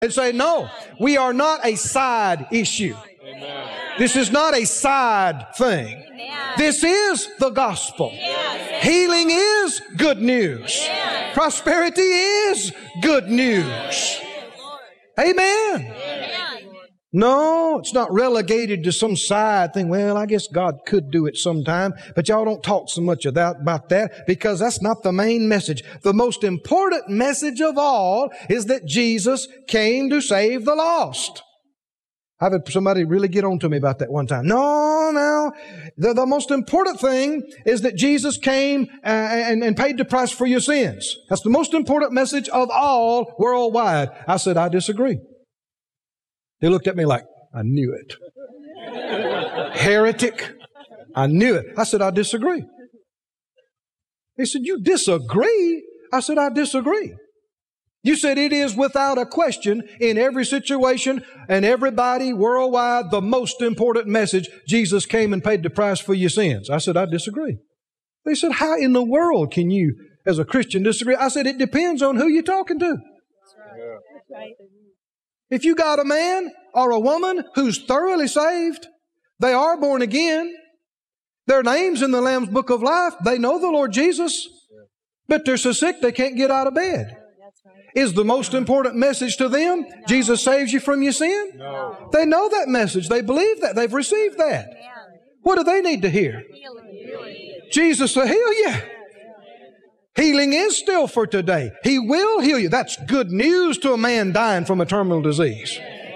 and say, no, we are not a side issue. Amen. This is not a side thing. This is the gospel. Healing is good news. Prosperity is good news. Amen. No, it's not relegated to some side thing. Well, I guess God could do it sometime, but y'all don't talk so much about that because that's not the main message. The most important message of all is that Jesus came to save the lost. I've had somebody really get on to me about that one time. No. The most important thing is that Jesus came and paid the price for your sins. That's the most important message of all worldwide. I said, I disagree. He looked at me like, I knew it. Heretic. I knew it. I said, I disagree. He said, you disagree? I said, I disagree. You said it is without a question in every situation and everybody worldwide the most important message. Jesus came and paid the price for your sins. I said, I disagree. They said, how in the world can you as a Christian disagree? I said, it depends on who you're talking to. That's right. If you got a man or a woman who's thoroughly saved, they are born again, their name's in the Lamb's Book of Life, they know the Lord Jesus, but they're so sick they can't get out of bed. Is the most important message to them, Jesus saves you from your sin? No. They know that message. They believe that. They've received that. What do they need to hear? Jesus will heal you. Healing is still for today. He will heal you. That's good news to a man dying from a terminal disease.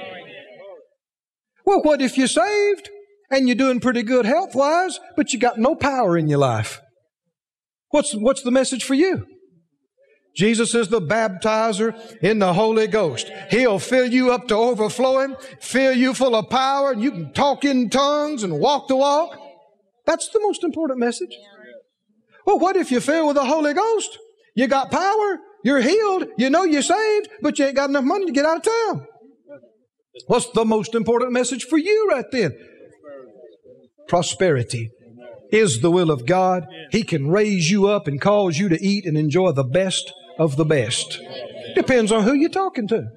Well, what if you're saved and you're doing pretty good health-wise, but you got no power in your life? What's the message for you? Jesus is the baptizer in the Holy Ghost. He'll fill you up to overflowing, fill you full of power, and you can talk in tongues and walk the walk. That's the most important message. Well, what if you're filled with the Holy Ghost? You got power, you're healed, you know you're saved, but you ain't got enough money to get out of town. What's the most important message for you right then? Prosperity is the will of God. He can raise you up and cause you to eat and enjoy the best of the best. Depends on who you're talking to.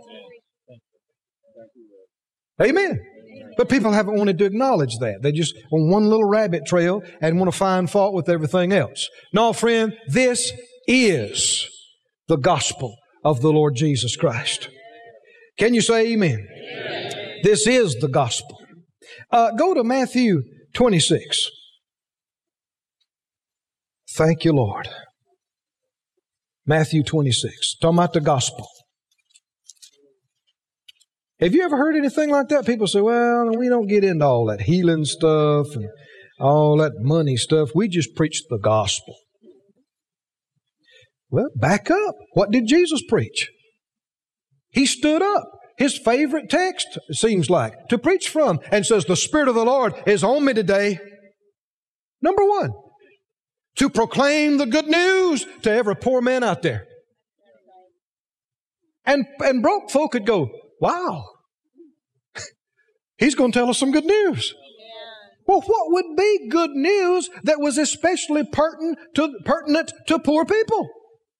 Amen. But people haven't wanted to acknowledge that. They just on one little rabbit trail and want to find fault with everything else. No, friend, this is the gospel of the Lord Jesus Christ. Can you say amen? Amen. This is the gospel. Go to Matthew 26. Thank you, Lord. Matthew 26. Talking about the gospel. Have you ever heard anything like that? People say, well, we don't get into all that healing stuff and all that money stuff. We just preach the gospel. Well, back up. What did Jesus preach? He stood up. His favorite text, it seems like, to preach from, and says, the Spirit of the Lord is on me today. Number one, to proclaim the good news to every poor man out there. And broke folk could go, wow, he's going to tell us some good news. Well, what would be good news that was especially pertinent to poor people?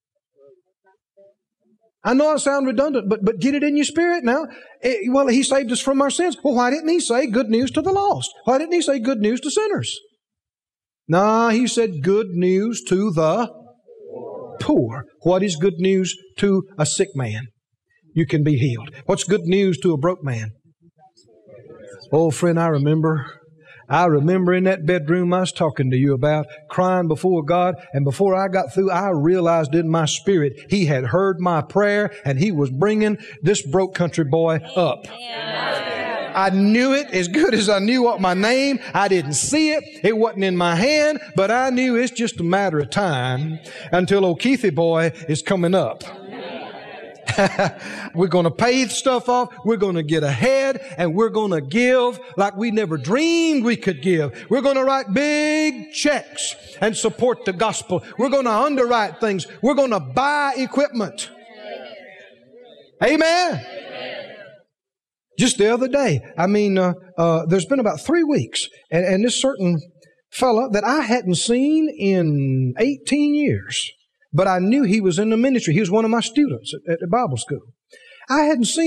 I know I sound redundant, but get it in your spirit now. Well, He saved us from our sins. Well, why didn't He say good news to the lost? Why didn't He say good news to sinners? No, He said good news to the poor. What is good news to a sick man? You can be healed. What's good news to a broke man? Oh, friend, I remember in that bedroom I was talking to you about, crying before God, and before I got through, I realized in my spirit He had heard my prayer and He was bringing this broke country boy up. I knew it as good as I knew what my name. I didn't see it. It wasn't in my hand, but I knew it's just a matter of time until old Keithy boy is coming up. We're going to pay stuff off. We're going to get ahead, and we're going to give like we never dreamed we could give. We're going to write big checks and support the gospel. We're going to underwrite things. We're going to buy equipment. Amen. Just the other day, there's been about 3 weeks, and this certain fella that I hadn't seen in 18 years, but I knew he was in the ministry. He was one of my students at the Bible school. I hadn't seen